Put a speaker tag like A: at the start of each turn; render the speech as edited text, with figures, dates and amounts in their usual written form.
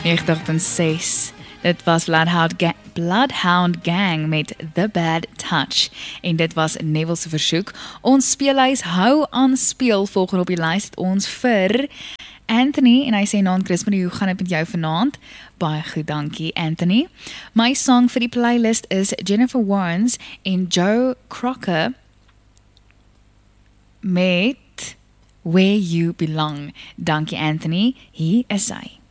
A: 90.6. Dit was Bloodhound Gang met The Bad Touch. En dit was Neville se versoek. Ons speellys hou aan speel. Volgende op die lys het ons vir Anthony, en hy sê naam Chris, hoe gaan dit met jou vanaand? Baie goed, dankie Anthony. My song vir die playlist is Jennifer Warnes en Joe Crocker met Where You Belong. Dankie Anthony, hier is hy.